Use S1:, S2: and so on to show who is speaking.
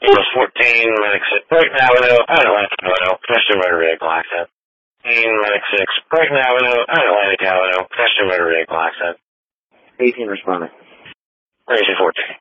S1: Plus 14, Medic 6, Brighton Avenue, Atlantic Avenue, pedestrian motor vehicle accident. Medic 6, Brighton Avenue, Atlantic Avenue, pedestrian motor vehicle accident.
S2: 18 responding.
S1: Raise 14.